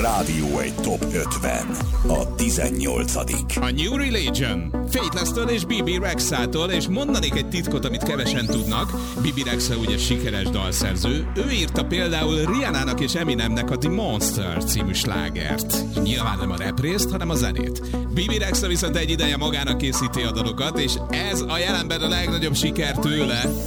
Rádió egy Top 50. A 18. A New Religion. Faithless-től és Bibi Rexától, és mondanék egy titkot, amit kevesen tudnak. Bibi Rexa ugye sikeres dalszerző. Ő írta például Rihannának és Eminemnek a The Monster című slágert. Nyilván nem a rap részt, hanem a zenét. Bibi Rexa viszont egy ideje magának készíti a dalokat, és ez a jelenben a legnagyobb siker tőle.